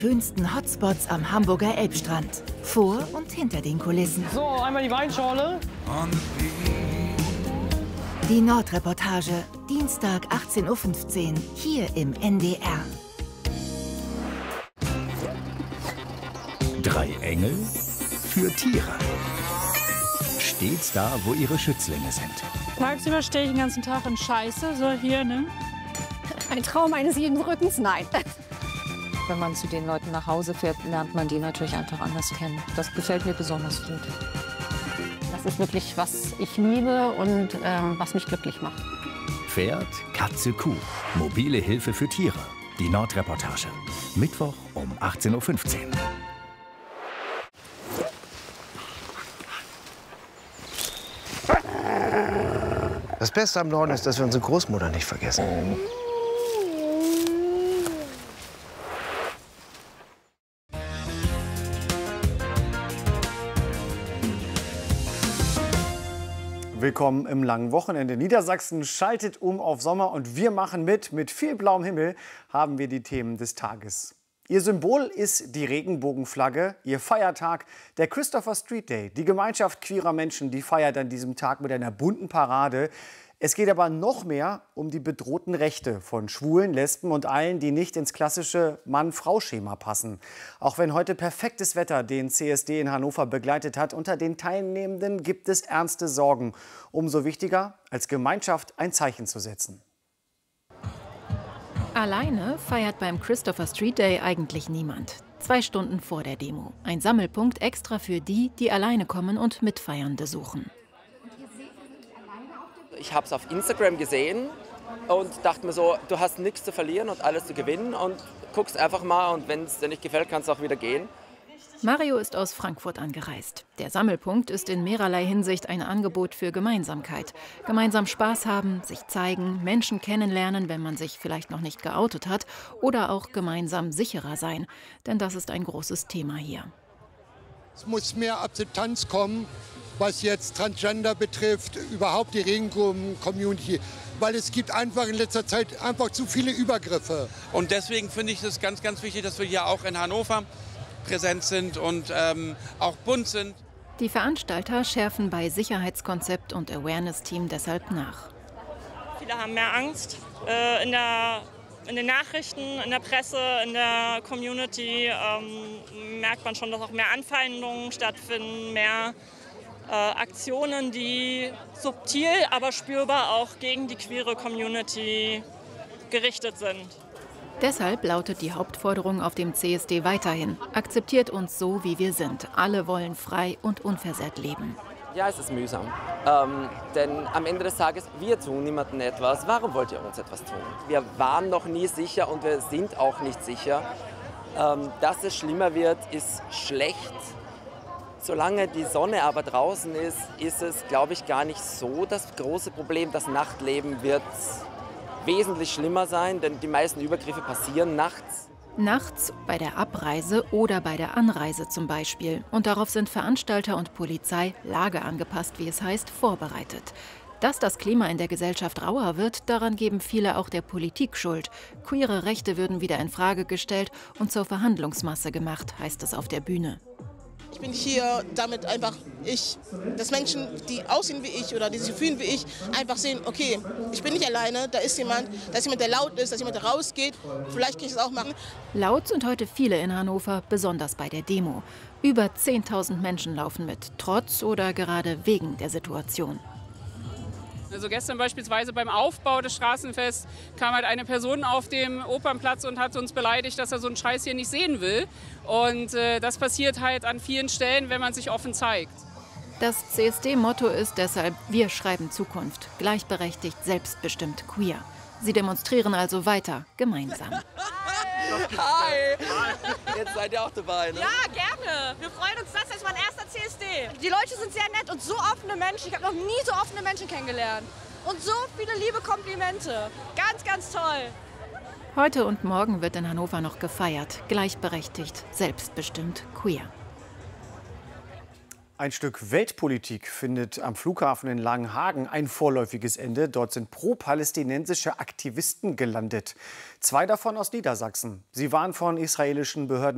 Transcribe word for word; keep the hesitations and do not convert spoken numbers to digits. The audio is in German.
Schönsten Hotspots am Hamburger Elbstrand. Vor und hinter den Kulissen. So, einmal die Weinschorle. Die Nordreportage, Dienstag achtzehn Uhr fünfzehn, hier im N D R. Drei Engel für Tiere. Stets da, wo ihre Schützlinge sind. Tagsüber stehe ich den ganzen Tag in Scheiße, so hier, ne? Ein Traum eines jeden Rückens, nein. Wenn man zu den Leuten nach Hause fährt, lernt man die natürlich einfach anders kennen. Das gefällt mir besonders gut. Das ist wirklich, was ich liebe und ähm, was mich glücklich macht. Pferd, Katze, Kuh. Mobile Hilfe für Tiere. Die Nordreportage. Mittwoch um achtzehn Uhr fünfzehn. Das Beste am Norden ist, dass wir unsere Großmutter nicht vergessen. Willkommen im langen Wochenende. Niedersachsen schaltet um auf Sommer und wir machen mit. Mit viel blauem Himmel haben wir die Themen des Tages. Ihr Symbol ist die Regenbogenflagge, ihr Feiertag, der Christopher Street Day. Die Gemeinschaft queerer Menschen, die feiert an diesem Tag mit einer bunten Parade. Es geht aber noch mehr um die bedrohten Rechte von Schwulen, Lesben und allen, die nicht ins klassische Mann-Frau-Schema passen. Auch wenn heute perfektes Wetter den C S D in Hannover begleitet hat, unter den Teilnehmenden gibt es ernste Sorgen. Umso wichtiger, als Gemeinschaft ein Zeichen zu setzen. Alleine feiert beim Christopher Street Day eigentlich niemand. Zwei Stunden vor der Demo. Ein Sammelpunkt extra für die, die alleine kommen und Mitfeiernde suchen. Ich habe es auf Instagram gesehen und dachte mir so, du hast nichts zu verlieren und alles zu gewinnen und guckst einfach mal und wenn es dir nicht gefällt, kannst du auch wieder gehen. Mario ist aus Frankfurt angereist. Der Sammelpunkt ist in mehrerlei Hinsicht ein Angebot für Gemeinsamkeit. Gemeinsam Spaß haben, sich zeigen, Menschen kennenlernen, wenn man sich vielleicht noch nicht geoutet hat, oder auch gemeinsam sicherer sein. Denn das ist ein großes Thema hier. Es muss mehr Akzeptanz kommen, was jetzt Transgender betrifft, überhaupt die Regenbogen-Community. Weil es gibt einfach in letzter Zeit einfach zu viele Übergriffe. Und deswegen finde ich es ganz, ganz wichtig, dass wir hier auch in Hannover präsent sind und ähm, auch bunt sind. Die Veranstalter schärfen bei Sicherheitskonzept und Awareness-Team deshalb nach. Viele haben mehr Angst. Äh, in, der, in den Nachrichten, in der Presse, in der Community ähm, merkt man schon, dass auch mehr Anfeindungen stattfinden, mehr äh, Aktionen, die subtil, aber spürbar auch gegen die queere Community gerichtet sind. Deshalb lautet die Hauptforderung auf dem C S D weiterhin: Akzeptiert uns so, wie wir sind. Alle wollen frei und unversehrt leben. Ja, es ist mühsam. Ähm, denn am Ende des Tages, wir tun niemandem etwas. Warum wollt ihr uns etwas tun? Wir waren noch nie sicher und wir sind auch nicht sicher. Ähm, dass es schlimmer wird, ist schlecht. Solange die Sonne aber draußen ist, ist es, glaube ich, gar nicht so das große Problem. Das Nachtleben wird wesentlich schlimmer sein, denn die meisten Übergriffe passieren nachts. Nachts, bei der Abreise oder bei der Anreise zum Beispiel. Und darauf sind Veranstalter und Polizei, lageangepasst, wie es heißt, vorbereitet. Dass das Klima in der Gesellschaft rauer wird, daran geben viele auch der Politik Schuld. Queere Rechte würden wieder in Frage gestellt und zur Verhandlungsmasse gemacht, heißt es auf der Bühne. Ich bin hier, damit einfach ich, dass Menschen, die aussehen wie ich oder die sich fühlen wie ich, einfach sehen, okay, ich bin nicht alleine, da ist jemand, da ist jemand, der laut ist, da ist jemand, der rausgeht, vielleicht kann ich das auch machen. Laut sind heute viele in Hannover, besonders bei der Demo. Über zehntausend Menschen laufen mit, trotz oder gerade wegen der Situation. Also gestern beispielsweise beim Aufbau des Straßenfests kam halt eine Person auf dem Opernplatz und hat uns beleidigt, dass er so einen Scheiß hier nicht sehen will. Und äh, das passiert halt an vielen Stellen, wenn man sich offen zeigt. Das C S D-Motto ist deshalb: Wir schreiben Zukunft, gleichberechtigt, selbstbestimmt, queer. Sie demonstrieren also weiter, gemeinsam. Hi! Jetzt seid ihr auch dabei, ne? Ja, gerne. Wir freuen uns, das ist mein erster C S D. Die Leute sind sehr nett und so offene Menschen. Ich habe noch nie so offene Menschen kennengelernt. Und so viele liebe Komplimente. Ganz, ganz toll. Heute und morgen wird in Hannover noch gefeiert. Gleichberechtigt, selbstbestimmt, queer. Ein Stück Weltpolitik findet am Flughafen in Langenhagen ein vorläufiges Ende. Dort sind pro-palästinensische Aktivisten gelandet. Zwei davon aus Niedersachsen. Sie waren von israelischen Behörden